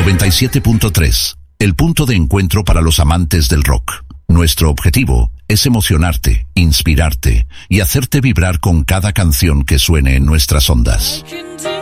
97.3, el punto de encuentro para los amantes del rock. Nuestro objetivo es emocionarte, inspirarte y hacerte vibrar con cada canción que suene en nuestras ondas.